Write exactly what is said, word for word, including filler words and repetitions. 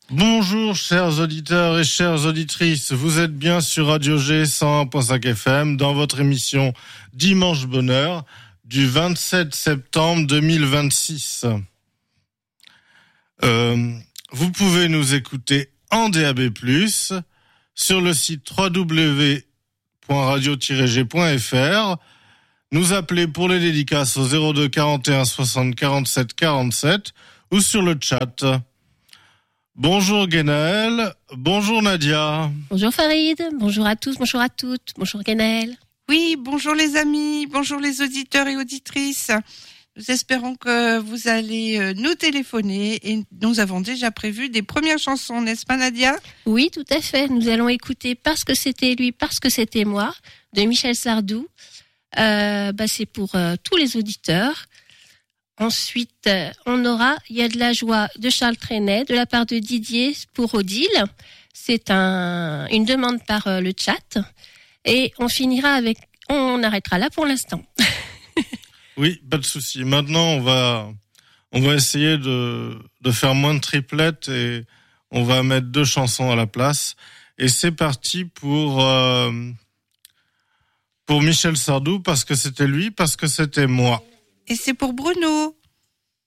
Bonjour chers auditeurs et chères auditrices, vous êtes bien sur Radio G cent un virgule cinq F M dans votre émission Dimanche Bonheur du vingt-sept septembre deux mille vingt-six. Euh, vous pouvez nous écouter en D A B plus, sur le site w w w point radio tiret g point f r, nous appeler pour les dédicaces au zéro deux quarante et un soixante quarante-sept quarante-sept ou sur le chat. Bonjour Guénaël, bonjour Nadia. Bonjour Farid, bonjour à tous, bonjour à toutes, bonjour Guénaël. Oui, bonjour les amis, bonjour les auditeurs et auditrices. Nous espérons que vous allez nous téléphoner et nous avons déjà prévu des premières chansons, n'est-ce pas Nadia ? Oui, tout à fait. Nous allons écouter Parce que c'était lui, parce que c'était moi, de Michel Sardou. Euh, bah, c'est pour euh, tous les auditeurs. Ensuite, euh, on aura Il y a de la joie de Charles Trenet, de la part de Didier pour Odile. C'est un, une demande par euh, le chat. Et on finira avec... On arrêtera là pour l'instant. Oui, pas de souci. Maintenant, on va, on va essayer de, de faire moins de triplettes et on va mettre deux chansons à la place. Et c'est parti pour, euh, pour Michel Sardou, parce que c'était lui, parce que c'était moi. Et c'est pour Bruno.